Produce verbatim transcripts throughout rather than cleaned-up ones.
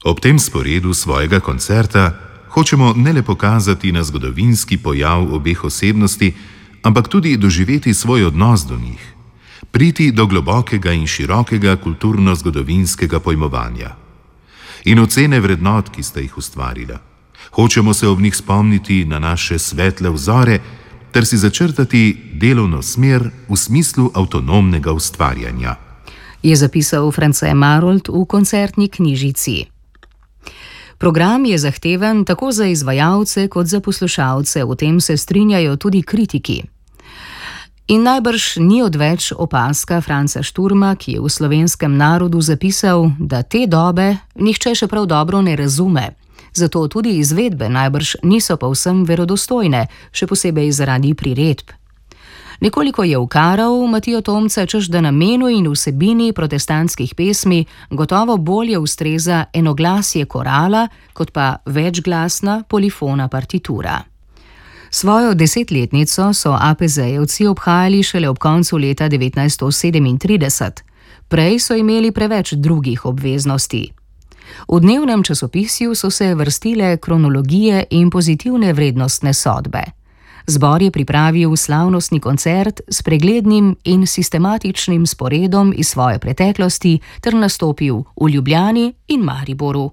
Ob tem sporedu svojega koncerta hočemo ne le pokazati na zgodovinski pojav obeh osebnosti, ampak tudi doživeti svoj odnos do njih, priti do globokega in širokega kulturno-zgodovinskega pojmovanja in ocene vrednot, ki sta jih ustvarila. Hočemo se ob njih spomniti na naše svetle vzore ter si začrtati delovno smer v smislu avtonomnega ustvarjanja. Je zapisal France Marolt v koncertni knjižici. Program je zahteven tako za izvajalce kot za poslušalce, v tem se strinjajo tudi kritiki. In najbrž ni odveč opazka Franca Šturma, ki je v Slovenskem narodu zapisal, da te dobe nihče še prav dobro ne razume. Zato tudi izvedbe najbrž niso povsem verodostojne, še posebej zaradi priredb. Nekoliko je ukaral Matijo Tomca, češ da namenu in vsebini protestantskih pesmi gotovo bolje ustreza enoglasje korala, kot pa večglasna polifona partitura. Svojo desetletnico so APZ-jevci obhajali šele ob koncu leta devetnajststo sedemintrideset. Prej so imeli preveč drugih obveznosti. V dnevnem časopisju so se vrstile kronologije in pozitivne vrednostne sodbe. Zbor je pripravil slavnostni koncert s preglednim in sistematičnim sporedom iz svoje preteklosti ter nastopil v Ljubljani in Mariboru.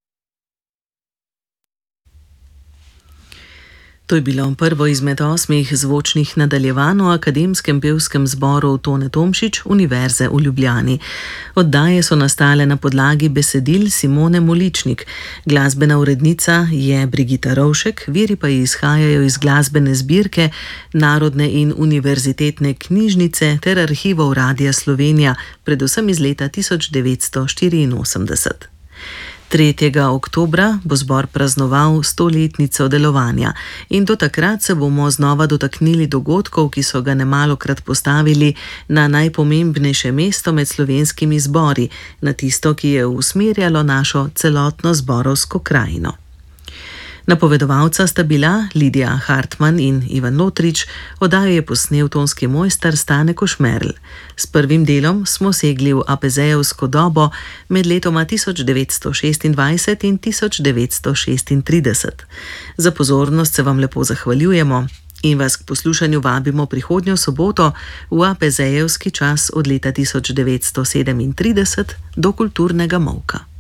To je bilo prvo izmed osmih zvočnih nadaljevanj o Akademskem pevskem zboru Tone Tomšič Univerze v Ljubljani. Oddaje so nastale na podlagi besedil Simone Moličnik. Glasbena urednica je Brigita Rovšek, viri pa izhajajo iz glasbene zbirke Narodne in univerzitetne knjižnice ter arhivov Radia Slovenija, predvsem iz leta tisoč devetsto štiriinosemdeset. tretjega oktobra bo zbor praznoval stoletnico delovanja in do takrat se bomo znova dotaknili dogodkov, ki so ga nemalokrat postavili na najpomembnejše mesto med slovenskimi zbori, na tisto, ki je usmerjalo našo celotno zborovsko krajino. Napovedovalca sta bila Lidija Hartmann in Ivan Lotrič, oddajo je posnel tonski mojster Stane Košmerl. S prvim delom smo segli v APZ-jevsko dobo med letoma tisoč devetsto šestindvajset in tisoč devetsto šestintrideset. Za pozornost se vam lepo zahvaljujemo in vas k poslušanju vabimo prihodnjo soboto v APZ-jevski čas od leta tisoč devetsto sedemintrideset do kulturnega molka.